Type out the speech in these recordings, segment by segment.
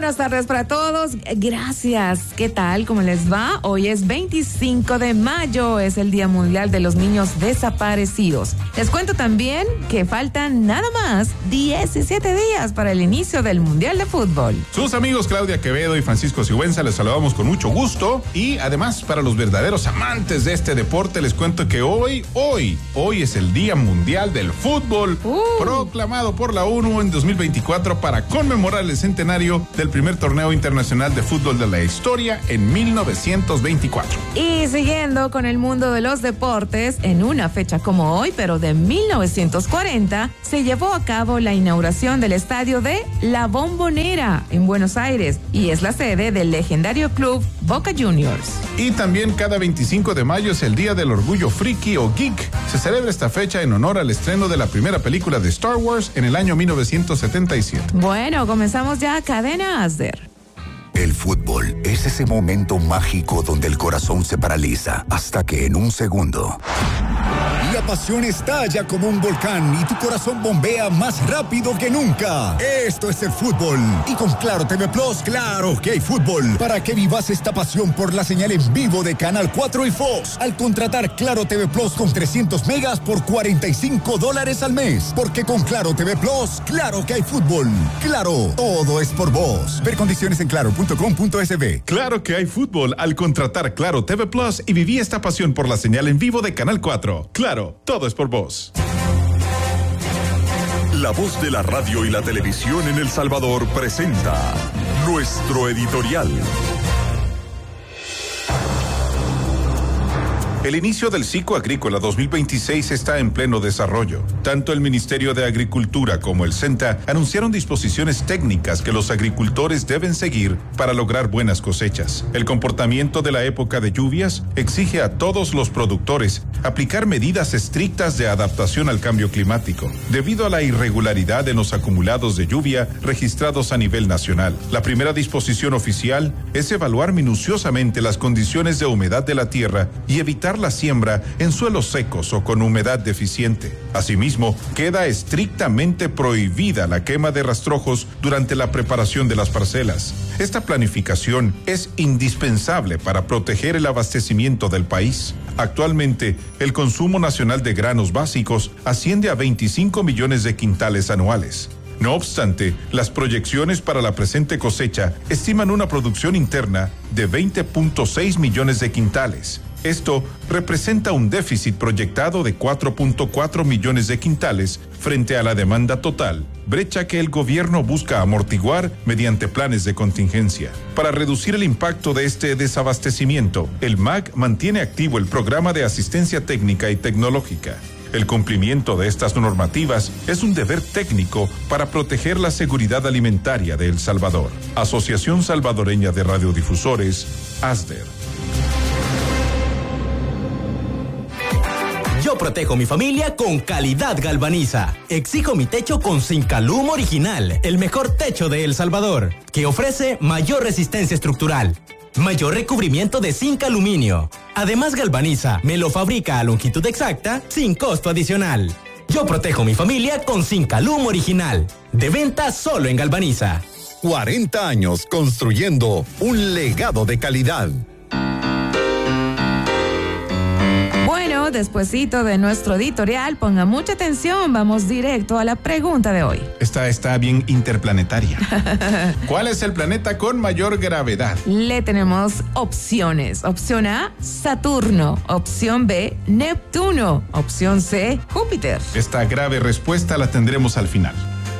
buenas tardes para todos. Gracias. ¿Qué tal? ¿Cómo les va? Hoy es 25 de mayo, es el Día Mundial de los Niños Desaparecidos. Les cuento también que faltan nada más 17 días para el inicio del Mundial de Fútbol. Sus amigos Claudia Quevedo y Francisco Sigüenza les saludamos con mucho gusto. Y además, para los verdaderos amantes de este deporte, les cuento que hoy es el Día Mundial del Fútbol, proclamado por la ONU en 2024 para conmemorar el centenario del primer torneo internacional de fútbol de la historia en 1924. Y siguiendo con el mundo de los deportes, en una fecha como hoy, pero de 1940, se llevó a cabo la inauguración del estadio de La Bombonera en Buenos Aires y es la sede del legendario club Boca Juniors. Y también cada 25 de mayo es el Día del Orgullo Friki o Geek. Se celebra esta fecha en honor al estreno de la primera película de Star Wars en el año 1977. Bueno, comenzamos ya Cadena Asder. El fútbol es ese momento mágico donde el corazón se paraliza hasta que en un segundo la pasión estalla como un volcán y tu corazón bombea más rápido que nunca. Esto es el fútbol. Y con Claro TV Plus, claro que hay fútbol. Para que vivas esta pasión por la señal en vivo de Canal 4 y Fox. Al contratar Claro TV Plus con 300 megas por $45 al mes. Porque con Claro TV Plus, claro que hay fútbol. Claro, todo es por vos. Ver condiciones en claro.com.sb. Claro que hay fútbol al contratar Claro TV Plus y viví esta pasión por la señal en vivo de Canal 4. Claro, todo es por vos. La voz de la radio y la televisión en El Salvador presenta nuestro editorial. El inicio del ciclo agrícola 2026 está en pleno desarrollo. Tanto el Ministerio de Agricultura como el CENTA anunciaron disposiciones técnicas que los agricultores deben seguir para lograr buenas cosechas. El comportamiento de la época de lluvias exige a todos los productores aplicar medidas estrictas de adaptación al cambio climático, debido a la irregularidad en los acumulados de lluvia registrados a nivel nacional. La primera disposición oficial es evaluar minuciosamente las condiciones de humedad de la tierra y evitar la siembra en suelos secos o con humedad deficiente. Asimismo, queda estrictamente prohibida la quema de rastrojos durante la preparación de las parcelas. Esta planificación es indispensable para proteger el abastecimiento del país. Actualmente, el consumo nacional de granos básicos asciende a 25 millones de quintales anuales. No obstante, las proyecciones para la presente cosecha estiman una producción interna de 20.6 millones de quintales. Esto representa un déficit proyectado de 4.4 millones de quintales frente a la demanda total, brecha que el gobierno busca amortiguar mediante planes de contingencia. Para reducir el impacto de este desabastecimiento, el MAG mantiene activo el programa de asistencia técnica y tecnológica. El cumplimiento de estas normativas es un deber técnico para proteger la seguridad alimentaria de El Salvador. Asociación Salvadoreña de Radiodifusores, ASDER. Yo protejo mi familia con Calidad Galvaniza. Exijo mi techo con Zincalum Original, el mejor techo de El Salvador, que ofrece mayor resistencia estructural, mayor recubrimiento de zinc aluminio. Además, Galvaniza me lo fabrica a longitud exacta sin costo adicional. Yo protejo mi familia con Zincalum Original. De venta solo en Galvaniza. 40 años construyendo un legado de calidad. Bueno, despuesito de nuestro editorial, ponga mucha atención, vamos directo a la pregunta de hoy. Esta está bien interplanetaria. ¿Cuál es el planeta con mayor gravedad? Le tenemos opciones. Opción A, Saturno. Opción B, Neptuno. Opción C, Júpiter. Esta grave respuesta la tendremos al final.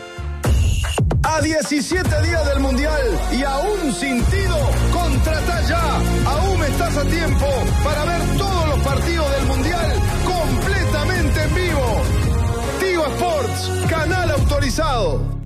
A 17 días del Mundial y aún sin tiro, contrata ya. Aún estás a tiempo para ver todos los partidos del Mundial completamente en vivo. Tigo Sports, canal autorizado.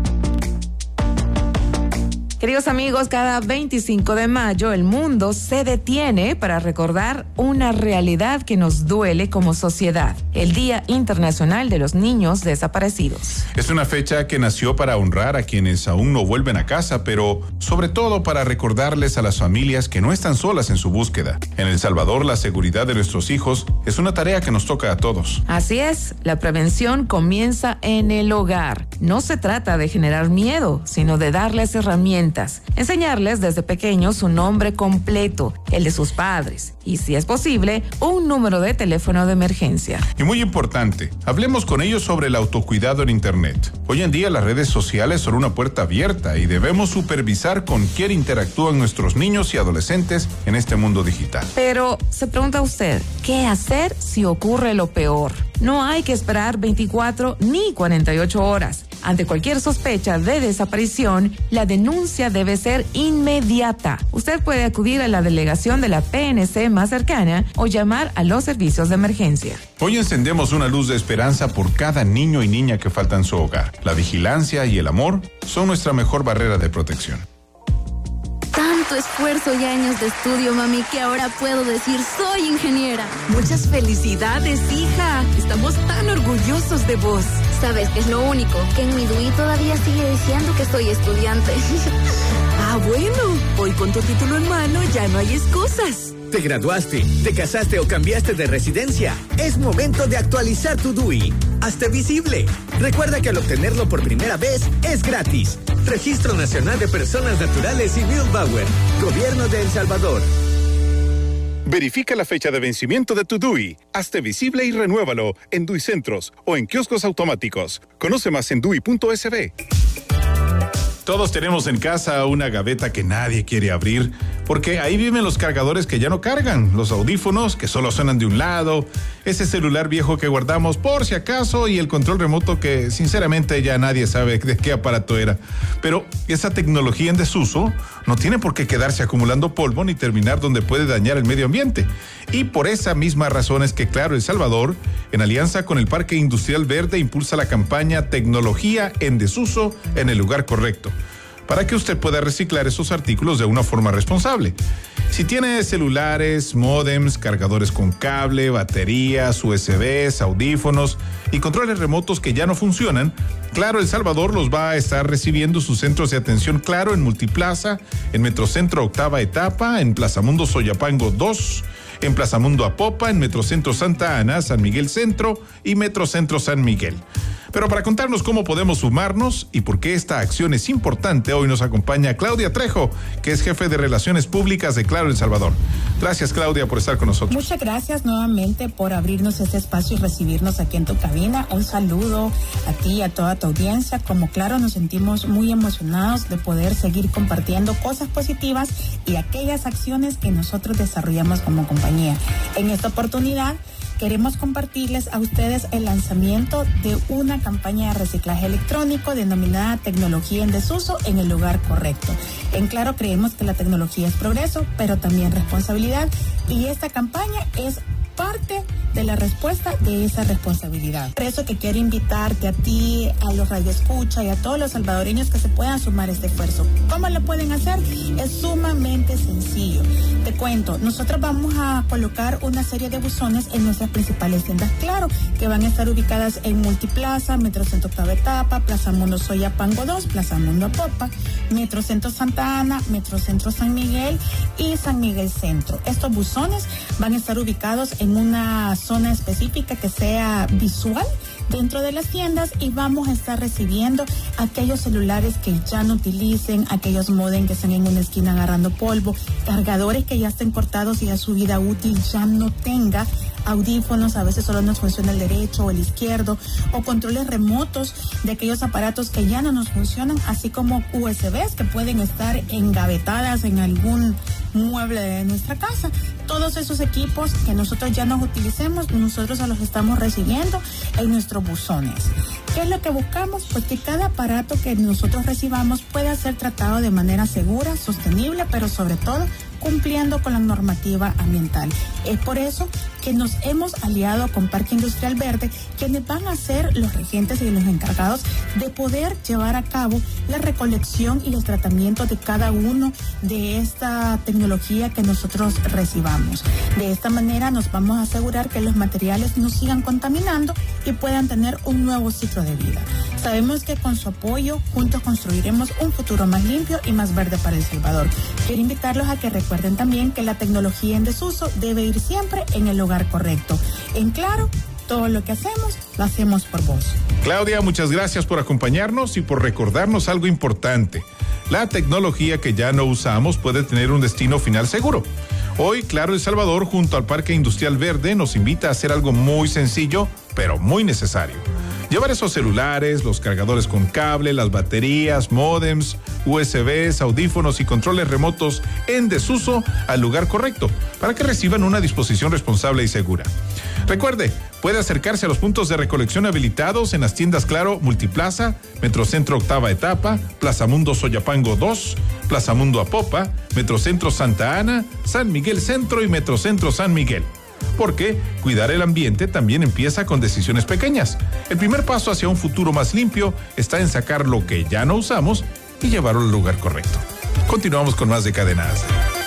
Queridos amigos, cada 25 de mayo el mundo se detiene para recordar una realidad que nos duele como sociedad, el Día Internacional de los Niños Desaparecidos. Es una fecha que nació para honrar a quienes aún no vuelven a casa, pero sobre todo para recordarles a las familias que no están solas en su búsqueda. En El Salvador, la seguridad de nuestros hijos es una tarea que nos toca a todos. Así es, la prevención comienza en el hogar. No se trata de generar miedo, sino de darles herramientas herramientas. Enseñarles desde pequeños su nombre completo, el de sus padres y, si es posible, un número de teléfono de emergencia. Y muy importante, hablemos con ellos sobre el autocuidado en Internet. Hoy en día las redes sociales son una puerta abierta y debemos supervisar con quién interactúan nuestros niños y adolescentes en este mundo digital. Pero se pregunta usted, ¿qué hacer si ocurre lo peor? No hay que esperar 24 ni 48 horas. Ante cualquier sospecha de desaparición, la denuncia debe ser inmediata. Usted puede acudir a la delegación de la PNC más cercana o llamar a los servicios de emergencia. Hoy encendemos una luz de esperanza por cada niño y niña que falta en su hogar. La vigilancia y el amor son nuestra mejor barrera de protección. Tanto esfuerzo y años de estudio, mami, que ahora puedo decir soy ingeniera. Muchas felicidades, hija. Estamos tan orgullosos de vos. ¿Sabes qué es lo único? Que en mi DUI todavía sigue diciendo que soy estudiante. Ah, bueno. Hoy con tu título en mano ya no hay excusas. Te graduaste, te casaste o cambiaste de residencia. Es momento de actualizar tu DUI. Hazte visible. Recuerda que al obtenerlo por primera vez es gratis. Registro Nacional de Personas Naturales y Bauer. Gobierno de El Salvador. Verifica la fecha de vencimiento de tu DUI. Hazte visible y renuévalo en DUI Centros o en kioscos automáticos. Conoce más en DUI.sb. Todos tenemos en casa una gaveta que nadie quiere abrir, porque ahí viven los cargadores que ya no cargan, los audífonos que solo suenan de un lado, ese celular viejo que guardamos por si acaso y el control remoto que sinceramente ya nadie sabe de qué aparato era. Pero esa tecnología en desuso no tiene por qué quedarse acumulando polvo ni terminar donde puede dañar el medio ambiente. Y por esa misma razón es que Claro El Salvador, en alianza con el Parque Industrial Verde, impulsa la campaña Tecnología en Desuso en el lugar correcto, para que usted pueda reciclar esos artículos de una forma responsable. Si tiene celulares, módems, cargadores con cable, baterías, USBs, audífonos y controles remotos que ya no funcionan, Claro El Salvador los va a estar recibiendo sus centros de atención Claro en Multiplaza, en Metrocentro Octava Etapa, en Plaza Mundo Soyapango 2, en Plaza Mundo Apopa, en Metrocentro Santa Ana, San Miguel Centro y Metrocentro San Miguel. Pero para contarnos cómo podemos sumarnos y por qué esta acción es importante, hoy nos acompaña Claudia Trejo, que es jefe de Relaciones Públicas de Claro El Salvador. Gracias, Claudia, por estar con nosotros. Muchas gracias nuevamente por abrirnos este espacio y recibirnos aquí en tu cabina. Un saludo a ti y a toda tu audiencia. Como Claro, nos sentimos muy emocionados de poder seguir compartiendo cosas positivas y aquellas acciones que nosotros desarrollamos como compañía. En esta oportunidad, queremos compartirles a ustedes el lanzamiento de una campaña de reciclaje electrónico denominada Tecnología en Desuso en el lugar correcto. En Claro creemos que la tecnología es progreso, pero también responsabilidad, y esta campaña es parte de la respuesta de esa responsabilidad. Por eso que quiero invitarte a ti, a los radioescucha y a todos los salvadoreños que se puedan sumar a este esfuerzo. ¿Cómo lo pueden hacer? Es sumamente sencillo. Te cuento, nosotros vamos a colocar una serie de buzones en nuestras principales tiendas Claro, que van a estar ubicadas en Multiplaza, Metrocentro Octava Etapa, Plaza Mundo Soyapango 2, Plaza Mundo Apopa, Metrocentro Santa Ana, Metrocentro San Miguel y San Miguel Centro. Estos buzones van a estar ubicados en una zona específica que sea visual dentro de las tiendas, y vamos a estar recibiendo aquellos celulares que ya no utilicen, aquellos modem que están en una esquina agarrando polvo, cargadores que ya estén cortados y a su vida útil ya no tenga, audífonos, a veces solo nos funciona el derecho o el izquierdo, o controles remotos de aquellos aparatos que ya no nos funcionan, así como USBs que pueden estar engavetadas en algún mueble de nuestra casa. Todos esos equipos que nosotros ya no utilicemos, nosotros los estamos recibiendo en nuestros buzones. ¿Qué es lo que buscamos? Pues que cada aparato que nosotros recibamos pueda ser tratado de manera segura, sostenible, pero sobre todo cumpliendo con la normativa ambiental. Es por eso que nos hemos aliado con Parque Industrial Verde, quienes van a ser los regentes y los encargados de poder llevar a cabo la recolección y el tratamiento de cada uno de esta tecnología que nosotros recibamos. De esta manera nos vamos a asegurar que los materiales no sigan contaminando y puedan tener un nuevo ciclo de vida. Sabemos que con su apoyo, juntos construiremos un futuro más limpio y más verde para El Salvador. Quiero invitarlos a que recuerden también que la tecnología en desuso debe ir siempre en el lugar correcto. En Claro, todo lo que hacemos, lo hacemos por vos. Claudia, muchas gracias por acompañarnos y por recordarnos algo importante. La tecnología que ya no usamos puede tener un destino final seguro. Hoy, Claro El Salvador, junto al Parque Industrial Verde, nos invita a hacer algo muy sencillo, pero muy necesario. Llevar esos celulares, los cargadores con cable, las baterías, módems, USBs, audífonos y controles remotos en desuso al lugar correcto, para que reciban una disposición responsable y segura. Recuerde, puede acercarse a los puntos de recolección habilitados en las tiendas Claro Multiplaza, Metrocentro Octava Etapa, Plaza Mundo Soyapango 2, Plaza Mundo Apopa, Metrocentro Santa Ana, San Miguel Centro y Metrocentro San Miguel. Porque cuidar el ambiente también empieza con decisiones pequeñas. El primer paso hacia un futuro más limpio está en sacar lo que ya no usamos y llevarlo al lugar correcto. Continuamos con más de Cadenas.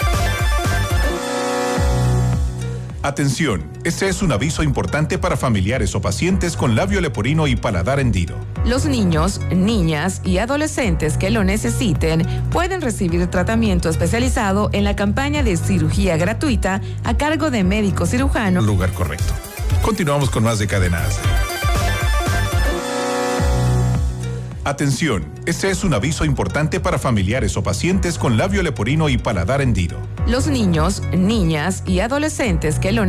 Atención, este es un aviso importante para familiares o pacientes con labio leporino y paladar hendido. Los niños, niñas y adolescentes que lo necesiten pueden recibir tratamiento especializado en la campaña de cirugía gratuita a cargo de médico cirujano. Lugar correcto. Continuamos con más de Cadenas. Atención, este es un aviso importante para familiares o pacientes con labio leporino y paladar hendido. Los niños, niñas y adolescentes que lo